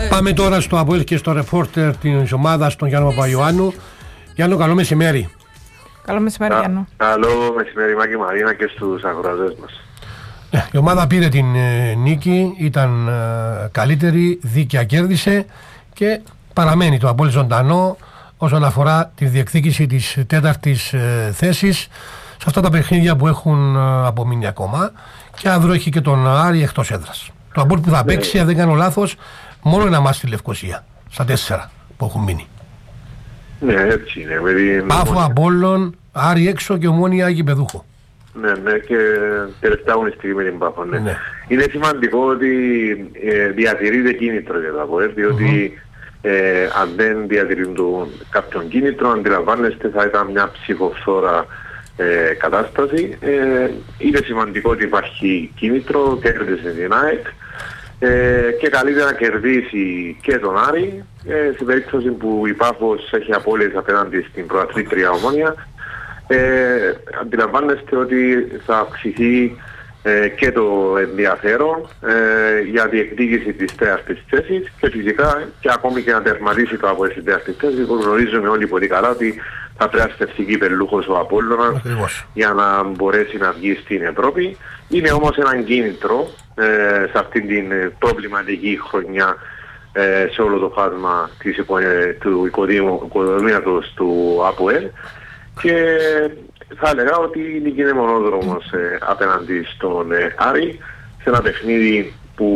Πάμε τώρα στο ΑΠΟΕΛ και στο ρεπόρτερ της ομάδας, τον Γιάννο Παπαϊωάννου. Γιάννο, καλό μεσημέρι. Καλό μεσημέρι, Γιάννο. Καλό μεσημέρι, Μάκη Μαρίνα, και στους αγοραζές μας. Η ομάδα πήρε την νίκη, ήταν καλύτερη, δίκαια κέρδισε και παραμένει το ΑΠΟΕΛ ζωντανό όσον αφορά τη διεκδίκηση της τέταρτης θέσης σε αυτά τα παιχνίδια που έχουν απομείνει ακόμα, και αύριο έχει και τον Άρη εκτός έδρας. Το ΑΠΟΕΛ που θα παίξει, αν δεν κάνω λάθος, μόνο ένα μάτς στη Λευκοσία στα 4 που έχουν μείνει. Ναι, έτσι είναι. Πάφο, Απόλλων, Άρη έξω και Ομόνια γηπεδούχο. Ναι, και τελευταία αγωνιστική με την Πάφο. Ναι. Είναι σημαντικό ότι διατηρείται κίνητρο για το ΑΠΟΕΛ, διότι αν δεν διατηρούν κάποιον κίνητρο, αντιλαμβάνεστε, θα ήταν μια ψυχοφθόρα κατάσταση. Είναι σημαντικό ότι υπάρχει κίνητρο, κέρδισε την ΑΕΚ και καλύτερα να κερδίσει και τον Άρη στην περίπτωση που η Πάφος έχει απώλειες απέναντι στην προαθλήτρια Ομόνια. Αντιλαμβάνεστε ότι θα αυξηθεί και το ενδιαφέρον για διεκδίκηση της τέταρτης θέσης και φυσικά και ακόμη και να τερματίσει το ΑΠΟΕΛ στην τέταρτη θέση, που γνωρίζουμε όλοι πολύ καλά ότι θα πρέπει να στεφτεί κυπελλούχος ο Απόλλωνας για να μπορέσει να βγει στην Ευρώπη. Είναι όμως ένα κίνητρο σε αυτήν την προβληματική χρονιά σε όλο το φάσμα του οικοδομήματος του ΑΠΟΕΛ, και θα έλεγα ότι είναι μονόδρομος απέναντι στον Άρη σε ένα παιχνίδι που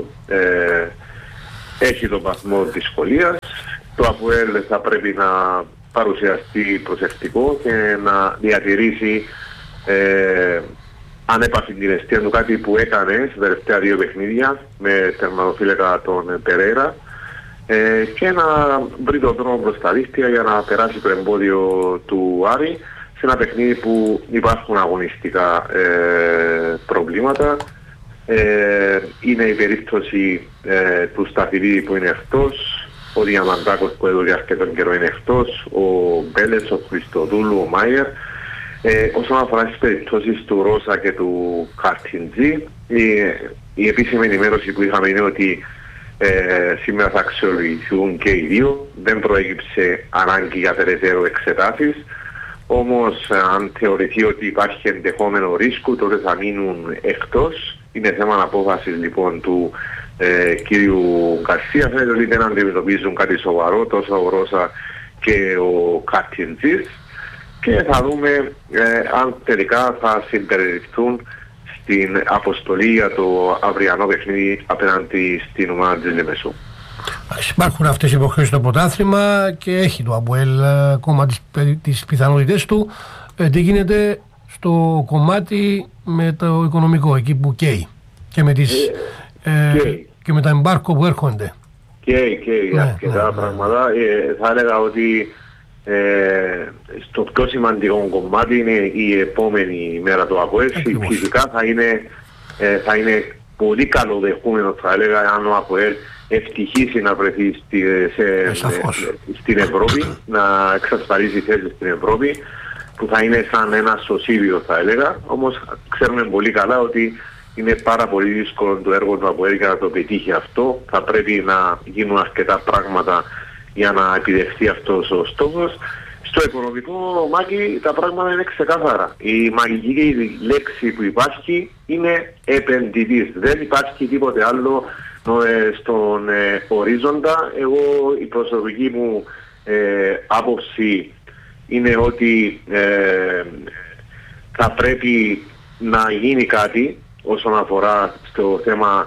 έχει τον βαθμό δυσκολίας. Το ΑΠΟΕΛ θα πρέπει να παρουσιαστεί προσεκτικό και να διατηρήσει ανέπαφη την αιστεία του, κάτι που έκανε στα τελευταία δύο παιχνίδια με τερματοφύλακα τον Περέιρα, και να βρει τον δρόμο προς τα δίχτυα για να περάσει το εμπόδιο του Άρη σε ένα παιχνίδι που υπάρχουν αγωνιστικά προβλήματα. Είναι η περίπτωση του Σταφυλίδη που είναι εκτός, ο Διαμαντάκος που εδώ για αρκετόν καιρό είναι εκτός, ο Μπέλετς, ο Χριστοδούλου, ο Μάιερ. Όσον αφορά τις περιπτώσεις του Ρώσα και του Καρτιντζή, η επίσημη ενημέρωση που είχαμε είναι ότι σήμερα θα αξιολογηθούν και οι δύο. Δεν προέκυψε ανάγκη για περαιτέρω εξετάσεις. Όμως αν θεωρηθεί ότι υπάρχει ενδεχόμενο ρίσκου, τότε θα μείνουν εκτός. Είναι θέμα απόφασης λοιπόν του κύριου Γκαρσία. Φαίνεται ότι δεν αντιμετωπίζουν κάτι σοβαρό τόσο ο Ρώσα και ο Καρτιντζής, και θα δούμε αν τελικά θα συμπεριληφθούν στην αποστολή για το αυριανό παιχνίδι απέναντι στην ομάδα της Λεμεσού. Υπάρχουν αυτές οι υποχρεώσεις στο πρωτάθλημα και έχει το ΑΠΟΕΛ ακόμα τις πιθανότητες του. Τι γίνεται στο κομμάτι με το οικονομικό, εκεί που καίει και με, και με τα εμπάρκο που έρχονται. Και αρκετά πράγματα. Θα έλεγα ότι στο πιο σημαντικό κομμάτι είναι η επόμενη μέρα του ΑΠΟΕΛ. Φυσικά θα είναι πολύ καλοδεχούμενο, θα έλεγα, αν ο ΑΠΟΕΛ ευτυχήσει να βρεθεί στην Ευρώπη, να εξασφαλίσει θέση στην Ευρώπη, που θα είναι σαν ένα σωσίβιο, θα έλεγα. Όμως ξέρουμε πολύ καλά ότι είναι πάρα πολύ δύσκολο το έργο του ΑΠΟΕΛ για να το πετύχει αυτό. Θα πρέπει να γίνουν αρκετά πράγματα για να επιδεχθεί αυτός ο στόχος. Στο οικονομικό, Μάκη, τα πράγματα είναι ξεκάθαρα. Η μαγική λέξη που υπάρχει είναι επενδυτής. Δεν υπάρχει τίποτε άλλο στον ορίζοντα. Εγώ, η προσωπική μου άποψη είναι ότι θα πρέπει να γίνει κάτι όσον αφορά στο θέμα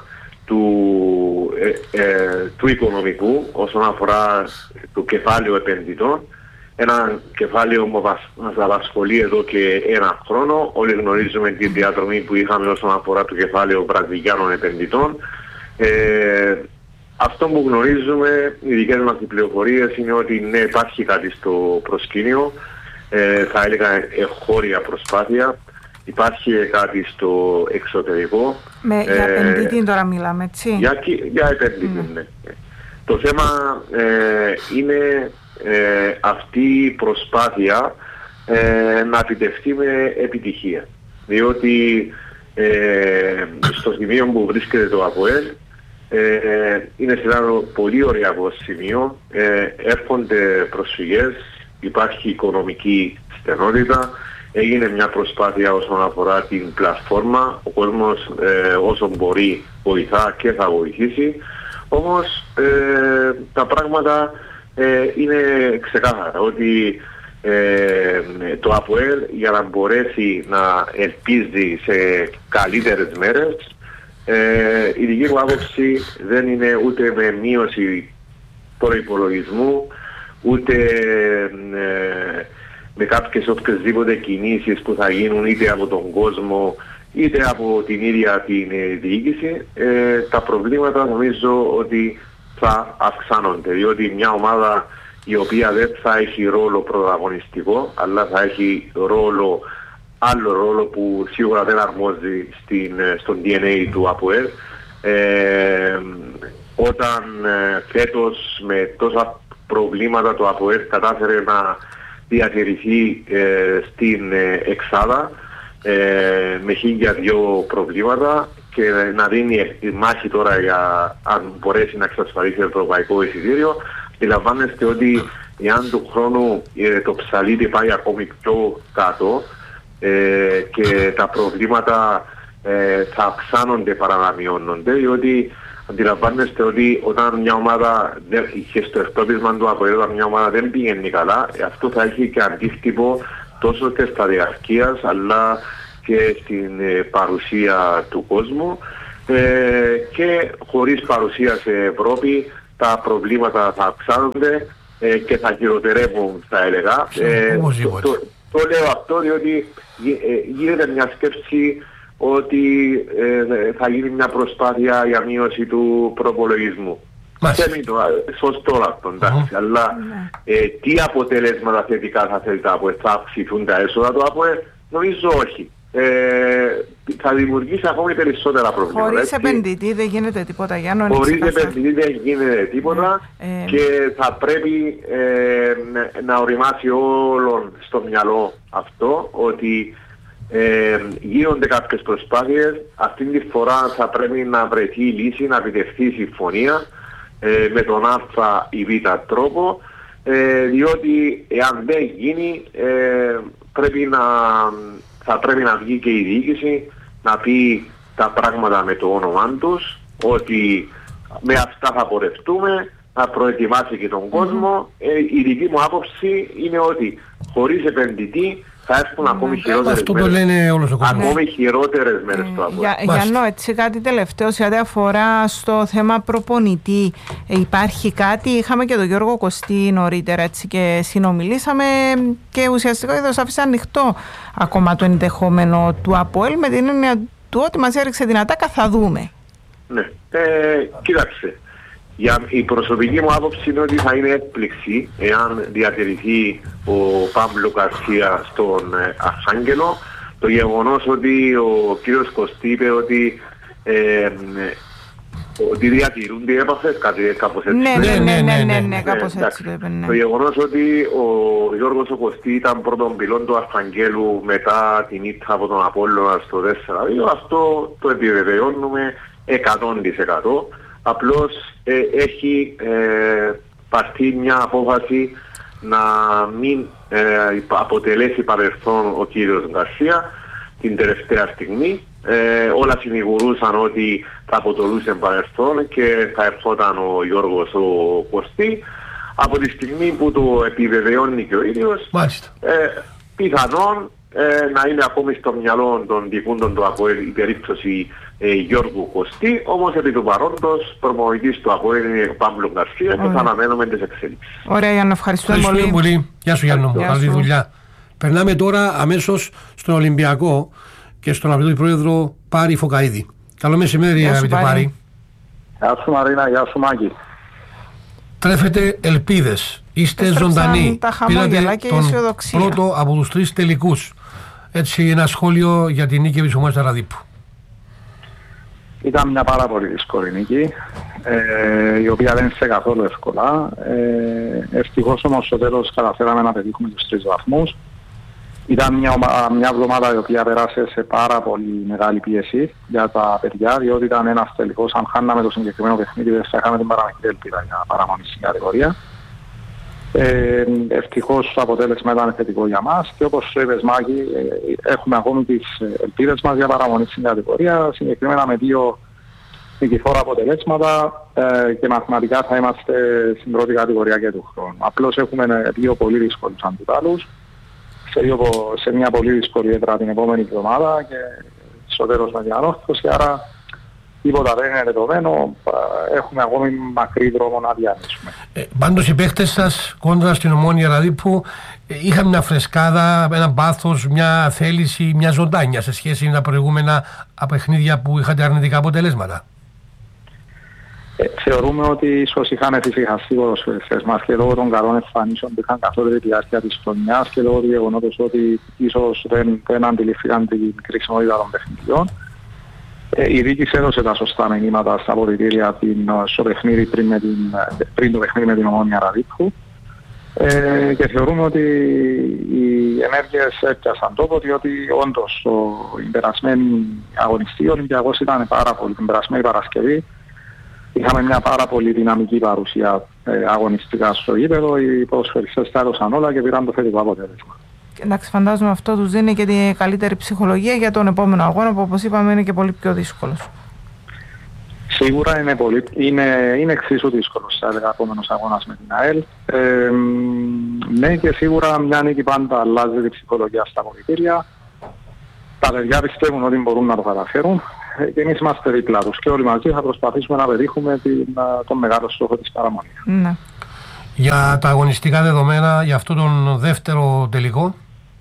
του οικονομικού, όσον αφορά το κεφάλαιο επενδυτών. Ένα κεφάλαιο που μας απασχολεί εδώ και ένα χρόνο. Όλοι γνωρίζουμε την διαδρομή που είχαμε όσον αφορά το κεφάλαιο βραζιλιάνων επενδυτών. Αυτό που γνωρίζουμε, οι δικές μας πληροφορίες, είναι ότι ναι, υπάρχει κάτι στο προσκήνιο, θα έλεγα εγχώρια προσπάθεια. Υπάρχει κάτι στο εξωτερικό. Για επενδυτή τώρα μιλάμε, έτσι. Για επενδυτή, ναι. Το θέμα είναι αυτή η προσπάθεια να επιτευχθεί με επιτυχία. Διότι στο σημείο που βρίσκεται το ΑΠΟΕΛ είναι σε ένα πολύ ωραίο σημείο, έρχονται προσφυγές, υπάρχει οικονομική στενότητα, έγινε μια προσπάθεια όσον αφορά την πλατφόρμα, ο κόσμος όσο μπορεί βοηθά και θα βοηθήσει, όμως τα πράγματα είναι ξεκάθαρα ότι το ΑΠΟΕΛ για να μπορέσει να ελπίζει σε καλύτερες μέρες, η δική μου άποψη δεν είναι ούτε με μείωση προϋπολογισμού, ούτε με κάποιες οποιασδήποτε κινήσεις που θα γίνουν είτε από τον κόσμο είτε από την ίδια την διοίκηση. Τα προβλήματα νομίζω ότι θα αυξάνονται, διότι μια ομάδα η οποία δεν θα έχει ρόλο πρωταγωνιστικό, αλλά θα έχει άλλο ρόλο που σίγουρα δεν αρμόζει στον DNA του ΑΠΟΕΛ. Όταν φέτος με τόσα προβλήματα το ΑΠΟΕΛ κατάφερε να διατηρηθεί στην εξάδα με 1002 προβλήματα και να δίνει μάχη τώρα για αν μπορέσει να εξασφαλίσει το ευρωπαϊκό εισιτήριο, αντιλαμβάνεστε ότι εάν του χρόνου το ψαλίδι πάει ακόμη πιο κάτω και τα προβλήματα θα αυξάνονται παρά να μειώνονται, διότι αντιλαμβάνεστε ότι όταν μια ομάδα είχε στο εκτόπισμα του ΑΠΟΕΛ, μια ομάδα δεν πηγαίνει καλά, αυτό θα έχει και αντίκτυπο τόσο και στα διαρκείας αλλά και στην παρουσία του κόσμου, και χωρίς παρουσία σε Ευρώπη τα προβλήματα θα αυξάνονται και θα χειροτερεύουν, θα έλεγα. Το λέω αυτό διότι γίνεται μια σκέψη ότι θα γίνει μια προσπάθεια για μείωση του προπολογισμού. Σωστό αυτό, εντάξει, αλλά τι αποτελέσματα θετικά θα θέλει θα αυξηθούν τα έσοδα του ΑΠΟΕΛ? Νομίζω όχι. Θα δημιουργήσει ακόμη περισσότερα προβλήματα. Χωρίς επενδυτή δεν γίνεται τίποτα, Γιάννο. Χωρίς επενδυτή δεν γίνεται τίποτα και θα πρέπει να οριμάσει όλων στο μυαλό αυτό ότι γίνονται κάποιες προσπάθειες. Αυτή τη φορά θα πρέπει να βρεθεί λύση, να επιτευχθεί συμφωνία με τον Α ή Β τρόπο, διότι εάν δεν γίνει θα πρέπει να βγει και η διοίκηση να πει τα πράγματα με το όνομά τους, ότι με αυτά θα πορευτούμε, να προετοιμάσει και τον κόσμο. Η δική μου άποψη είναι ότι χωρίς επενδυτή θα έρθουν ακόμη χειρότερες αυτό μέρες. Το λένε όλος ο κόσμος. Ακόμη χειρότερες μέρες το ΑΠΟΕΛ. Γιάννο, έτσι κάτι τελευταίο σε ό,τι αφορά στο θέμα προπονητή. Υπάρχει κάτι? Είχαμε και τον Γιώργο Κωστή νωρίτερα έτσι και συνομιλήσαμε και ουσιαστικά εδώ άφησε ανοιχτό ακόμα το ενδεχόμενο του ΑΠΟΕΛ με την έννοια του ότι μας έριξε την ατάκα, θα δούμε. Ναι, κοίταξε. Η προσωπική μου άποψη είναι ότι θα είναι έκπληξη εάν διατηρηθεί ο Πάμπλο Γκαρσία στον Αρχάγγελο. Το γεγονός ότι ο κύριος Κωστή είπε ότι διατηρούνται οι έπαφες, κάπως έτσι. Ναι, κάπως έτσι το είπε. Το γεγονός ότι ο Γιώργος ο Κωστή ήταν πρώτον πυλόν του Αρχαγγέλου μετά την ήττα από τον Απόλλωνα στο 4-2, αυτό το επιβεβαιώνουμε 100%. Απλώς έχει πάρθει μια απόφαση να μην αποτελέσει παρελθόν ο κύριος Γκαρσία την τελευταία στιγμή. Όλα συνηγορούσαν ότι θα αποτελούσε παρελθόν και θα ερχόταν ο Γιώργος ο Κωστή. Από τη στιγμή που το επιβεβαιώνει και ο ίδιος, πιθανόν να είναι ακόμη στο μυαλό των διοικούντων του ΑΠΟΕΛ η περίπτωση Γιώργου Κωστή, όμως επί του παρόντος προπονητής του ΑΠΟΕΛ είναι ο Πάμπλο Γκαρσία και θα αναμένουμε τις εξέλιξεις. Ωραία, Γιάννο, ευχαριστούμε πολύ. Γεια σου, Γιάννο, καλή δουλειά. Περνάμε τώρα αμέσως στον Ολυμπιακό και στον αγαπητό πρόεδρο Πάρη Φωκαΐδη. Καλό μεσημέρι, αγαπητέ Πάρη. Γεια σου Μαρίνα, γεια σου Μάκη. Τρέφετε ελπίδες, είστε ζωντανοί, πήρατε τον πρώτο από τους 3 τελικούς. Έτσι ένα σχόλιο για την νίκη της ομάδας Ραδίππου. Ήταν μια πάρα πολύ δύσκολη νίκη, η οποία δεν είναι καθόλου εύκολα. Ευτυχώς όμως στο τέλος καταφέραμε να πετύχουμε τους 3 βαθμούς. Ήταν μια εβδομάδα η οποία περάσε σε πάρα πολύ μεγάλη πίεση για τα παιδιά, διότι ήταν ένας τελικός. Αν χάναμε το συγκεκριμένο παιχνίδι, δεν θα είχαμε την παραμικρή ελπίδα για παραμονή στην κατηγορία. Ευτυχώς το αποτέλεσμα ήταν θετικό για μας και όπως είπες Μάκη, έχουμε ακόμη τις ελπίδες μας για παραμονή στην κατηγορία, συγκεκριμένα με 2 νικηφόρα αποτελέσματα και μαθηματικά θα είμαστε στην πρώτη κατηγορία και του χρόνου. Απλώς έχουμε 2 πολύ δύσκολους αντιπάλους σε μια πολύ δύσκολη έδρα την επόμενη εβδομάδα και στο τέλος με την ανόρθωση, άρα τίποτα δεν είναι δεδομένο, έχουμε ακόμη μακρύ δρόμο να διανύσουμε. Πάντως οι παίχτες σας κόντρα στην Ομόνοια Ραδίππου είχαν μια φρεσκάδα, ένα πάθος, μια θέληση, μια ζωντάνια σε σχέση με τα προηγούμενα παιχνίδια που είχατε αρνητικά αποτελέσματα. Θεωρούμε ότι ίσως είχαν εφησυχαστεί ποδοσφαιριστές μας και λόγω των καλών εμφανίσεων που είχαν καθ' όλη τη διάρκεια της χρονιάς και λόγω του γεγονότος ότι ίσως δεν αντιληφθήκαν την κρίσιμότητα των παιχνιδιών. Η διοίκηση έδωσε τα σωστά μηνύματα στα αποδυτήρια στο παιχνίδι πριν το παιχνίδι με την Ομόνοια Ραδίππου και θεωρούμε ότι οι ενέργειες έπιασαν τόπο, διότι όντως η περασμένη αγωνιστή ο Ολυμπιακός ήταν πάρα πολύ, την περασμένη Παρασκευή είχαμε μια πάρα πολύ δυναμική παρουσία αγωνιστικά στο γήπεδο, οι ποδοσφαιριστές τα έδωσαν όλα και πήραν το θετικό αποτέλεσμα. Εντάξει, φαντάζομαι αυτό τους δίνει και την καλύτερη ψυχολογία για τον επόμενο αγώνα που όπως είπαμε είναι και πολύ πιο δύσκολος. Σίγουρα είναι εξίσου δύσκολος ο επόμενος αγώνας με την ΑΕΛ. Ναι, και σίγουρα μια νίκη πάντα αλλάζει την ψυχολογία στα αποδυτήρια. Τα παιδιά πιστεύουν ότι μπορούν να το καταφέρουν και εμείς είμαστε δίπλα τους και όλοι μαζί θα προσπαθήσουμε να πετύχουμε τον μεγάλο στόχο της παραμονής. Ναι. Για τα αγωνιστικά δεδομένα, για αυτόν τον δεύτερο τελικό.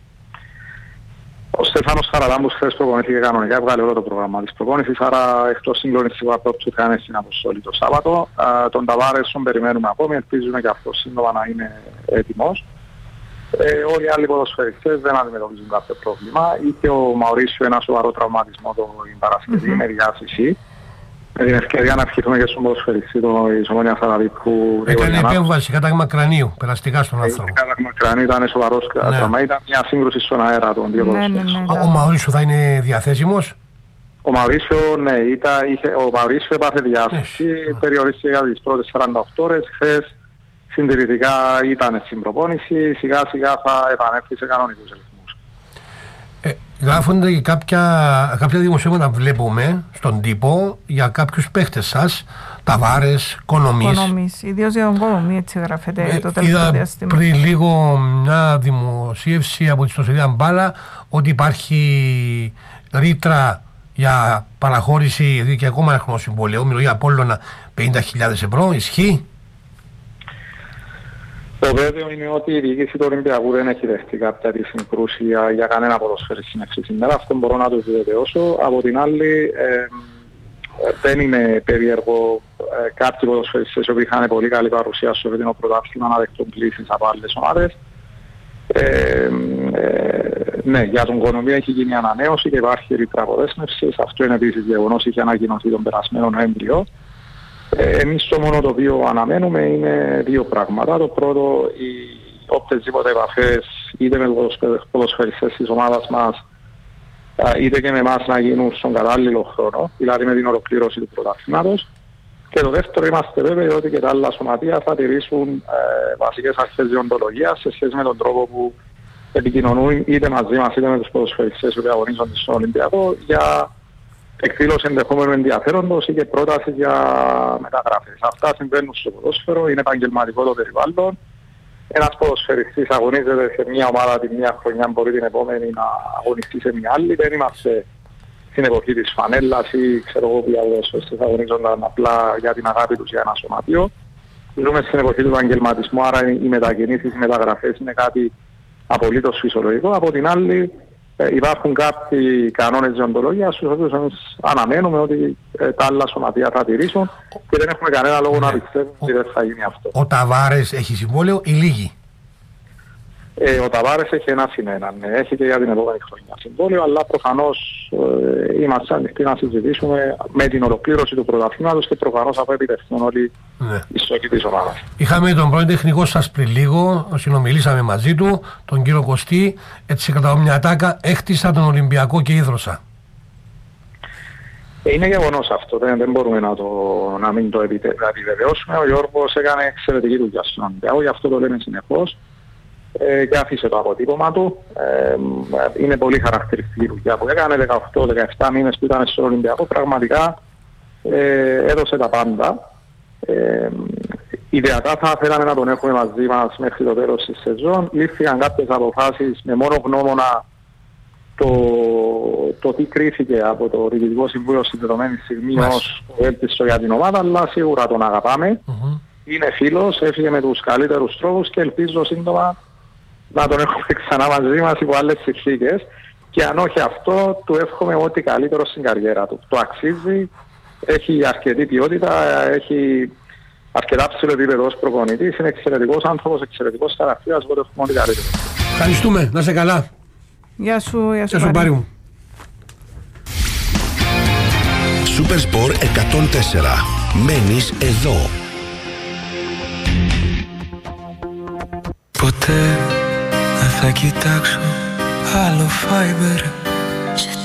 Ο Στέφανος Χαραλάμπους χθες προπονήθηκε κανονικά, έβγαλε όλο το πρόγραμμα της προπόνησης, άρα εκτός συγκλονιστικού απόψου θα είναι στην αποστολή το Σάββατο. Τον Ταβάρες τον περιμένουμε ακόμη, ελπίζουμε και αυτός σύντομα να είναι έτοιμος. Όλοι οι άλλοι ποδοσφαιριστές δεν αντιμετωπίζουν κάποιο πρόβλημα. Είχε ο Μαουρίσιο ένα σοβαρό τραυματισμό την Παρασκευή με διάσηση. Με την ευκαιρία να ευχηθούμε και στον ποδοσφαιριστή της Ομόνοιας Ραδίππου. Έκανε επέμβαση, κατάγμα κρανίου, περαστικά στον άνθρωπο. Κατάγμα κρανίου, ήταν σοβαρός τραυμα, ήταν μια σύγκρουση στον αέρα των δύο ποδοσφαιριστών. Ο Μαουρίσιο θα είναι διαθέσιμος? Ο Μαουρίσιο, ναι, ο Μαουρίσιο έπαθε διάσηση, περιορίστηκε για τις πρώτες 48 ώρες. Χθες συντηρητικά ήταν στην προπόνηση, σιγά σιγά θα επανέλθει σε κανονικούς ρυθμούς. Γράφονται και κάποια δημοσίευματα βλέπουμε στον τύπο για κάποιους παίχτες σας, Ταβάρες, Κονομής. Ιδίως για τον Κονομή έτσι γράφεται το τελευταίο διάστημα. Πριν λίγο μια δημοσίευση από τη ιστοσελίδα Μπάλα ότι υπάρχει ρήτρα για παραχώρηση και ακόμα ένα συμβόλαιο, μιλώ για Απόλλωνα 50.000 ευρώ, ισχύει? Το βέβαιο είναι ότι η διοίκηση του Ολυμπιακού δεν έχει δεχτεί κάποια τη συγκρούση για κανένα ποδοσφαίρι συνέχιση σήμερα. Αυτό μπορώ να το βεβαιώσω. Από την άλλη, δεν είναι περίεργο κάποιοι ποδοσφαιριστές που είχαν πολύ καλή παρουσία στο φετινό πρωτάθλημα να δεχτούν κλήσεις από άλλες ομάδες. Ναι, για τον Κονομή έχει γίνει ανανέωση και υπάρχει ρήτρα αποδέσμευσης. Αυτό είναι επίσης γεγονός, είχε ανακοινωθεί τον περασμένο Νοέμβριο. Εμείς το μόνο το οποίο αναμένουμε είναι 2 πράγματα. Το πρώτο, οι όποιες επαφές είτε με τους ποδοσφαιριστές της ομάδας μας είτε και με εμάς να γίνουν στον κατάλληλο χρόνο, δηλαδή με την ολοκλήρωση του πρωταθλήματος. Και το δεύτερο, είμαστε βέβαιοι ότι και τα άλλα σωματεία θα τηρήσουν βασικές αρχές διοντολογίας σε σχέση με τον τρόπο που επικοινωνούν είτε μαζί μας είτε με τους ποδοσφαιριστές που αγωνίζονται στον Ολυμπιακό για εκδήλωση ενδεχόμενου ενδιαφέροντος ή και πρόταση για μεταγραφές. Αυτά συμβαίνουν στο ποδόσφαιρο, είναι επαγγελματικό το περιβάλλον. Ένας ποδοσφαιριστής αγωνίζεται σε μια ομάδα τη μια χρονιά, μπορεί την επόμενη να αγωνιστεί σε μια άλλη. Δεν είμαστε στην εποχή της φανέλας ή ξέρω εγώ που οι ποδοσφαιριστές αγωνίζονταν απλά για την αγάπη τους για ένα σωματείο. Ζούμε στην εποχή του επαγγελματισμού, άρα οι μετακινήσεις, οι μεταγραφές είναι κάτι απολύτως φυσιολογικό. Από την άλλη, υπάρχουν κάποιοι κανόνες διοντολογίας στους οποίους εμείς αναμένουμε ότι τα άλλα σωματεία θα τηρήσουν και δεν έχουμε κανένα λόγο να πιστεύουμε ότι δεν θα γίνει αυτό. Ο Ταβάρες έχει συμβόλαιο ή λίγη? Ο Ταβάρες έχει 1-1. Έχει και για την επόμενη χρονιά συμβόλαιο, αλλά προφανώς είμαστε ανοιχτοί να συζητήσουμε με την ολοκλήρωση του πρωταθλήματος και προφανώς θα επιτευχθούν όλοι οι στόχοι της ομάδας. Είχαμε τον πρώην τεχνικό σας πριν λίγο, συνομιλήσαμε μαζί του, τον κύριο Κωστή, έτσι κατά μια τάκα έχτισα τον Ολυμπιακό και ίδρωσα. Είναι γεγονός αυτό, δεν μπορούμε να μην το επιβεβαιώσουμε. Ο Γιώργος έκανε εξαιρετική δουλειά στον Ολυμπιακό, γι' αυτό το λέμε συνεχώς. Και άφησε το αποτύπωμα του. Είναι πολύ χαρακτηριστική δουλειά που έκανε, 18-17 μήνες που ήταν στο Ολυμπιακό, πραγματικά έδωσε τα πάντα. Ιδεατά θα θέλαμε να τον έχουμε μαζί μας μέχρι το τέλος της σεζόν. Λήφθηκαν κάποιες αποφάσεις με μόνο γνώμονα το τι κρίθηκε από το Διοικητικό Συμβούλιο στην δεδομένη στιγμή ως βέλτιστο για την ομάδα, αλλά σίγουρα τον αγαπάμε. Είναι φίλος, έφυγε με τους καλύτερους τρόπους και ελπίζω σύντομα να τον έχουμε ξανά μαζί μας υπό άλλες συνθήκες. Και αν όχι αυτό, του εύχομαι ό,τι καλύτερο στην καριέρα του. Το αξίζει, έχει αρκετή ποιότητα, έχει αρκετά ψηλό επίπεδο ως προπονητής, είναι εξαιρετικός άνθρωπος, εξαιρετικός χαρακτήρας, οπότε εύχομαι ό,τι καλύτερο. Ευχαριστούμε, να είσαι καλά. Γεια σου, γεια σου Πάρη μου. Supersport 104. Μένεις εδώ. Ποτέ δεν θα κοιτάξω άλλο Fiber.